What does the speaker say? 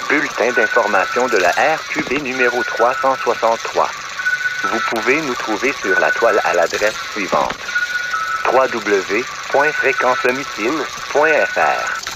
Bulletin d'information de la RQB numéro 363. Vous pouvez nous trouver sur la toile à l'adresse suivante: www.fréquencehomitine.fr.